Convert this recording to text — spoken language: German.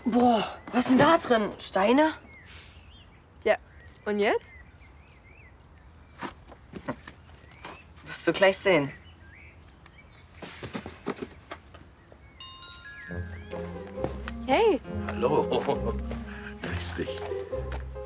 Boah, was ist denn da drin? Steine? Ja, und jetzt? Wirst du gleich sehen. Hey, Hallo. Grüß dich.